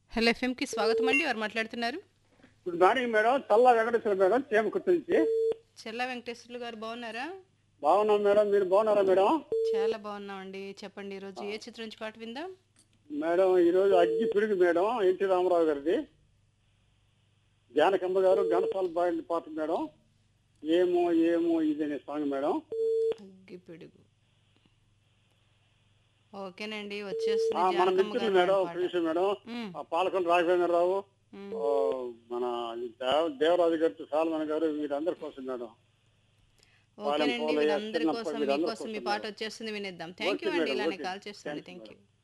Hello ఎఫ్ఎంకి స్వాగతం అండి. ఎవరు మాట్లాడుతున్నారు? Good morning madam. చల్లా వెంకటేశ్వర మేడం, చేమకుర్తి నుంచి. చెల్లా వెంకటేశ్వర్లు గారు బాగున్నారా? బాగున్నాం మేడం, మీరు బాగున్నారా మేడం? చాలా బాగున్నామండి. చెప్పండి, ఈరోజు ఆ, ఏ చిత్రం నుంచి పాట విందాం? మేడం ఈరోజు అగ్గి పిడుగు మేడం, ఎన్టీ రామారావు గారిది. జానకమ్మ గారు ఘనపాల్ బాయిల్ పాట మేడం. ఏమో ఏమో ఇది అనే సాంగ్ మేడం. అగ్గి పిడుగు. ఓకేనండి, వచ్చేస్తుంది మన జానకమ్మ మిత్రులు గారు మేడం, వాడి ఒక పాట. విషయం మేడం. ఉమ్, పాలకొండ రాఘవేంద్రరావు, ఉమ్. ఆ, మన దేవరాజు గారు, సాల్మన్ గారు, వీరందరి కోసం మేడం. పాలెం ఓకేనండి, పోలయ్య, వీరందరి చిన్నప్ప, కోసం వీరందరి మీకోసం మీ కోసం పాట మేడం. వచ్చేస్తుంది, వినేద్దాం. థ్యాంక్ ఓకే యూ అండి, మేడం, ఇలానే ఓకే. కాల్ చేస్తుంది. Thanks thank madam. యూ.